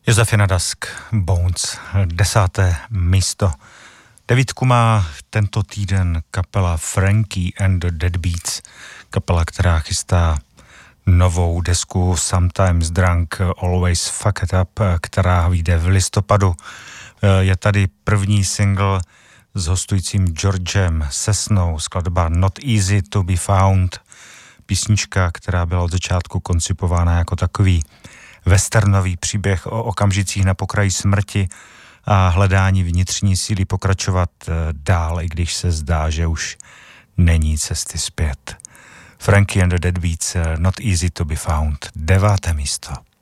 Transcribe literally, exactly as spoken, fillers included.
Josefina Dask, Bones, desáté místo. Devítku má tento týden kapela Frankie and the Deadbeats, kapela, která chystá novou desku Sometimes Drunk, Always Fuck It Up, která vyjde v listopadu. Je tady první single s hostujícím Georgem Sesnou, skladba Not Easy to be Found, písnička, která byla od začátku koncipována jako takový westernový příběh o okamžicích na pokraji smrti a hledání vnitřní síly pokračovat dál, i když se zdá, že už není cesty zpět. Frankie and the Deadbeats, Not Easy to be Found, deváté místo.